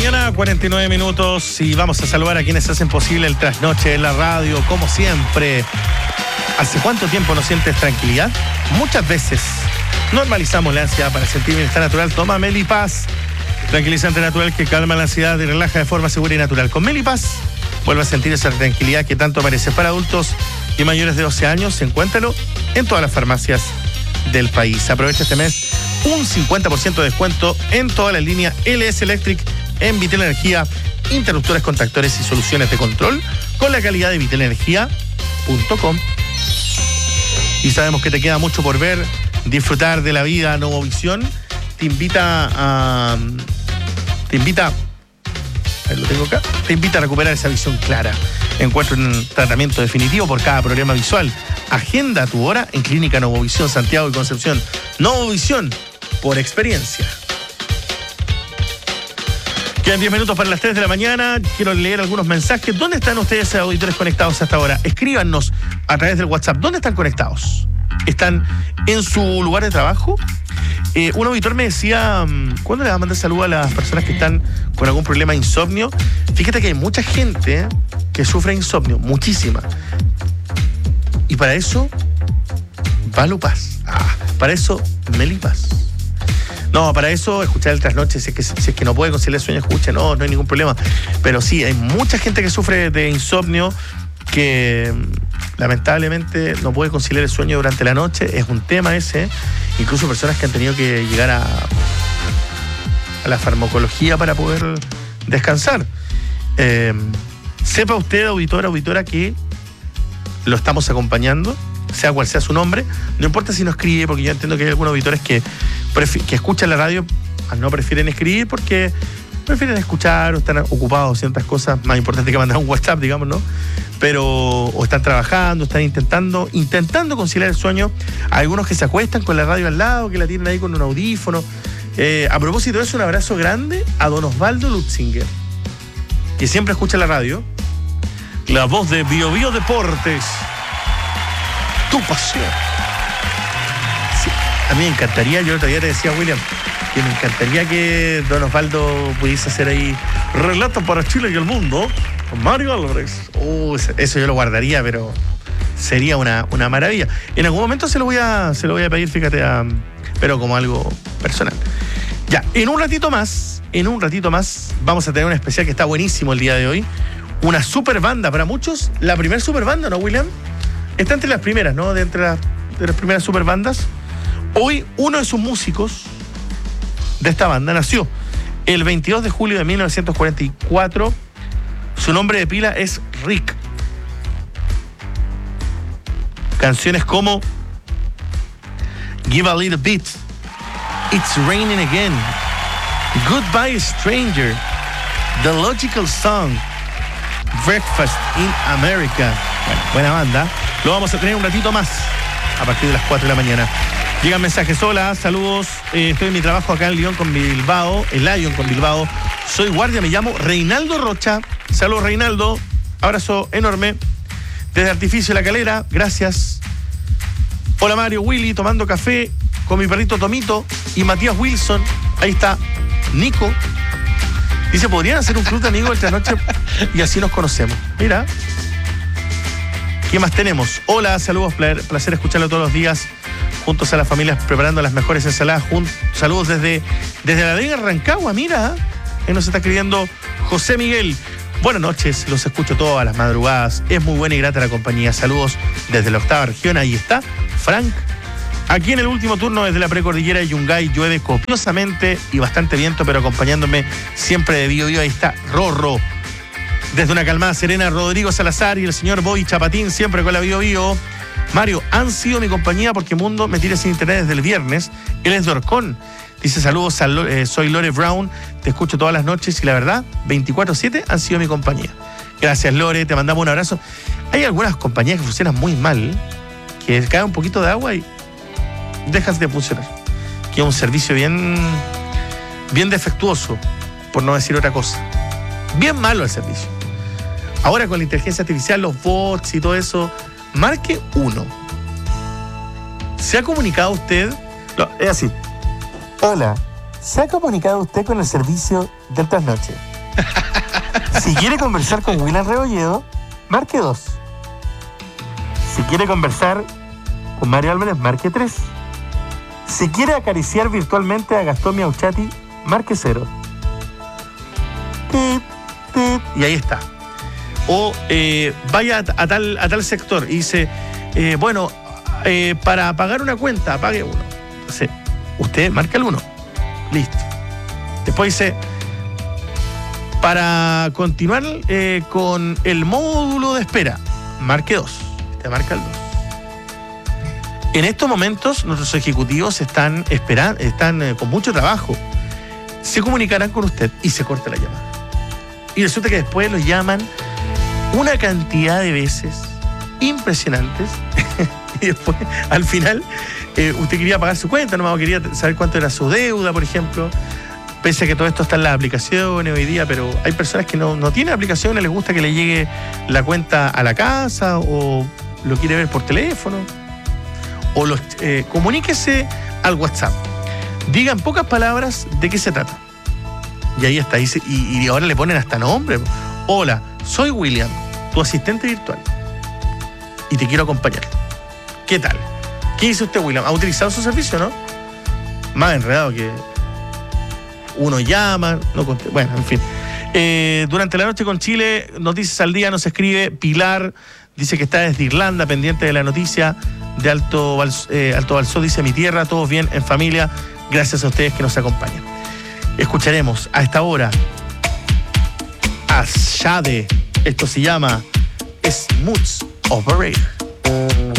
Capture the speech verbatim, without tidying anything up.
mañana, cuarenta y nueve minutos, y vamos a saludar a quienes hacen posible el trasnoche en la radio, como siempre. ¿Hace cuánto tiempo no sientes tranquilidad? Muchas veces. Normalizamos la ansiedad para sentir bienestar natural. Toma Melipaz, tranquilizante natural que calma la ansiedad y relaja de forma segura y natural. Con Melipaz, vuelve a sentir esa tranquilidad que tanto merece. Para adultos y mayores de doce años, encuéntralo en todas las farmacias del país. Aprovecha este mes un cincuenta por ciento de descuento en toda la línea L S Electric en Vitel Energía, interruptores, contactores y soluciones de control con la calidad de vitel energía punto com. Y sabemos que te queda mucho por ver, disfrutar de la vida. Novovisión te invita a... Te invita... Ahí lo tengo acá. Te invita a recuperar esa visión clara. Encuentra un tratamiento definitivo por cada problema visual. Agenda tu hora en Clínica Novovisión Santiago y Concepción. Novovisión, por experiencia. Quedan diez minutos para las tres de la mañana. Quiero leer algunos mensajes. ¿Dónde están ustedes, auditores, conectados hasta ahora? Escríbanos a través del WhatsApp. ¿Dónde están conectados? ¿Están en su lugar de trabajo? Eh, un auditor me decía, ¿cuándo le va a mandar saludo a las personas que están con algún problema de insomnio? Fíjate que hay mucha gente que sufre insomnio, muchísima. Y para eso, Valupaz. Ah, para eso, Melipaz. No, para eso, escuchar el trasnoche, si es que, si es que no puede conciliar el sueño, escuche, no, no hay ningún problema. Pero sí, hay mucha gente que sufre de insomnio que lamentablemente no puede conciliar el sueño durante la noche. Es un tema ese. Incluso personas que han tenido que llegar a, a la farmacología para poder descansar. Eh, sepa usted, auditor, auditora, que lo estamos acompañando, sea cual sea su nombre. No importa si no escribe, porque yo entiendo que hay algunos auditores que, prefi- que escuchan la radio, no prefieren escribir porque prefieren escuchar o están ocupados ciertas cosas más importantes que mandar un WhatsApp, digamos, ¿no? Pero o están trabajando, están intentando intentando conciliar el sueño. Hay algunos que se acuestan con la radio al lado, que la tienen ahí con un audífono. Eh, a propósito de eso, un abrazo grande a don Osvaldo Lutzinger, que siempre escucha la radio. La voz de Bio Bio Deportes. Tu pasión. Sí, a mí me encantaría, yo todavía te decía, William, que me encantaría que don Osvaldo pudiese hacer ahí relatos para Chile y el mundo con Mario Álvarez. Oh, eso yo lo guardaría, pero sería una, una maravilla. En algún momento se lo voy a, se lo voy a pedir, fíjate, a, pero como algo personal. Ya, en un ratito más, en un ratito más, vamos a tener un especial que está buenísimo el día de hoy. Una super banda, para muchos, la primer super banda, ¿no, William? Está entre las primeras, ¿no? De entre las, de las primeras super bandas. Hoy, uno de sus músicos de esta banda nació el veintidós de julio de mil novecientos cuarenta y cuatro. Su nombre de pila es Rick. Canciones como Give a Little Bit, It's Raining Again, Goodbye Stranger, The Logical Song, Breakfast in America. Bueno, buena banda. Lo vamos a tener un ratito más a partir de las cuatro de la mañana. Llegan mensajes: hola, saludos, eh, estoy en mi trabajo acá en Lyon con Bilbao, en Lyon con Bilbao. Soy guardia, me llamo Reinaldo Rocha. Saludos, Reinaldo. Abrazo enorme. Desde Artificio La Calera, gracias. Hola, Mario, Willy, tomando café con mi perrito Tomito y Matías Wilson. Ahí está Nico. Dice, ¿podrían hacer un club de amigos esta noche? Y así nos conocemos. Mira. ¿Qué más tenemos? Hola, saludos, placer escucharlo todos los días. Juntos a las familias preparando las mejores ensaladas. Jun- saludos desde, desde la Vega Rancagua, mira. Ahí nos está escribiendo José Miguel. Buenas noches, los escucho todas las madrugadas. Es muy buena y grata la compañía. Saludos desde la octava región. Ahí está Frank. Aquí en el último turno desde la precordillera de Yungay llueve copiosamente y bastante viento, pero acompañándome siempre de Bio Bio. Ahí está Rorro. Desde una calmada serena, Rodrigo Salazar y el señor Boy Chapatín, siempre con la Bio Bio. Mario, han sido mi compañía porque Mundo me tira sin internet desde el viernes. Él es de Orcón. Dice, saludos, a Lore, eh, soy Lore Brown, te escucho todas las noches y la verdad, veinticuatro siete han sido mi compañía. Gracias, Lore, te mandamos un abrazo. Hay algunas compañías que funcionan muy mal, que cae un poquito de agua y dejas de funcionar. Que es un servicio bien, bien defectuoso, por no decir otra cosa. Bien malo el servicio. Ahora con la inteligencia artificial, los bots y todo eso, marque uno. ¿Se ha comunicado usted? No, es así. Hola, ¿se ha comunicado usted con el servicio del trasnoche? Si quiere conversar con William Rebolledo, marque dos. Si quiere conversar con Mario Álvarez, marque tres. Si quiere acariciar virtualmente a Gastón Miauchati, marque cero. Y ahí está. O eh, vaya a, a, tal, a tal sector y dice, eh, bueno, eh, para pagar una cuenta, pague uno. Entonces, usted marca el uno. Listo. Después dice, para continuar eh, con el módulo de espera, marque dos. Te marca el dos. En estos momentos, nuestros ejecutivos están esperando, están eh, con mucho trabajo. Se comunicarán con usted y se corta la llamada. Y resulta que después los llaman una cantidad de veces impresionantes. Y después, al final, eh, usted quería pagar su cuenta, no quería saber cuánto era su deuda, por ejemplo. Pese a que todo esto está en las aplicaciones hoy día, pero hay personas que no, no tienen aplicaciones, les gusta que le llegue la cuenta a la casa o lo quiere ver por teléfono. O los, eh, comuníquese al WhatsApp. Diga en pocas palabras de qué se trata. Y ahí está. Y, y ahora le ponen hasta nombre. Hola, soy William, tu asistente virtual. Y te quiero acompañar. ¿Qué tal? ¿Qué dice usted, William? ¿Ha utilizado su servicio, no? Más enredado que uno llama, no conté. Bueno, en fin. Eh, durante la noche con Chile, Noticias al Día nos escribe Pilar. Dice que está desde Irlanda, pendiente de la noticia de Alto, Vals, eh, Alto Balsó. Dice, mi tierra, todos bien, en familia. Gracias a ustedes que nos acompañan. Escucharemos a esta hora a Shade. Esto se llama Smooth Operator.